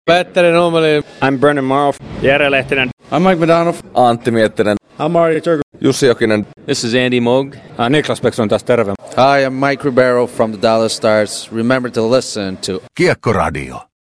Petteri Nummeli. I'm Brennan Morrow. Jere Lehtinen. I'm Mike Madonov. Antti Miettinen. I'm Mario Turku. Jussi Jokinen. This is Andy Moog. Niklas Bäckström taas terve. Hi, I'm Mike Ribeiro from the Dallas Stars. Remember to listen to Kiekkoradio.